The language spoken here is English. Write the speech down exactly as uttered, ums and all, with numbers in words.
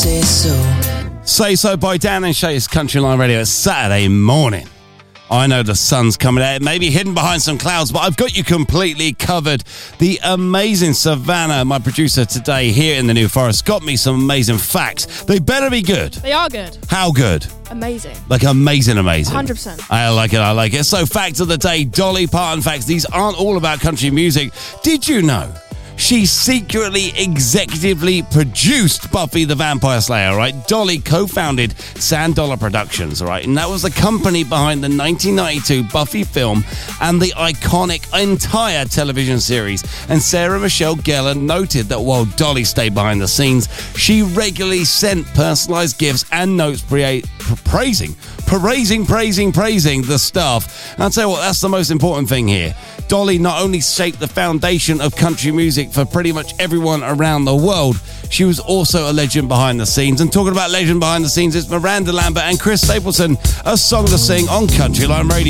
Say so. Say So by Dan and Shay. It's Country Line Radio. It's Saturday morning. I know the sun's coming out. It may be hidden behind some clouds, but I've got you completely covered. The amazing Savannah, my producer today here in the New Forest, got me some amazing facts. They better be good. They are good. How good? Amazing. Like amazing, amazing. one hundred percent. I like it, I like it. So facts of the day, Dolly Parton facts. These aren't all about country music. Did you know she secretly executively produced Buffy the Vampire Slayer, right? Dolly co-founded Sand Dollar Productions, right? And that was the company behind the nineteen ninety-two Buffy film and the iconic entire television series. And Sarah Michelle Gellar noted that while Dolly stayed behind the scenes, she regularly sent personalized gifts and notes pra- praising, praising, praising, praising the staff. And I'll tell you what, that's the most important thing here. Dolly not only shaped the foundation of country music for pretty much everyone around the world, she was also a legend behind the scenes. And talking about legend behind the scenes, it's Miranda Lambert and Chris Stapleton, a song to sing on Country Line Radio.